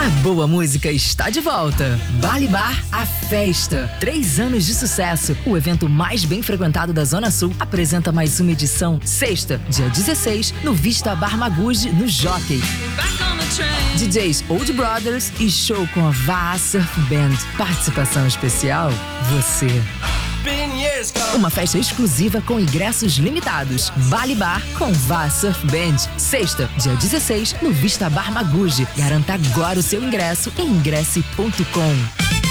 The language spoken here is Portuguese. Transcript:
A boa música está de volta. Bali Bar, a festa. 3 anos de sucesso. O evento mais bem frequentado da Zona Sul apresenta mais uma edição, sexta, dia 16, no Vista Bar Maguji, no Jockey. DJs Old Brothers e show com a Vá Surf Band. Participação especial, você. Uma festa exclusiva com ingressos limitados. Bali Bar com Vá Surf Band. Sexta, dia 16, no Vista Bar Maguji. Garanta agora o seu ingresso em ingresse.com.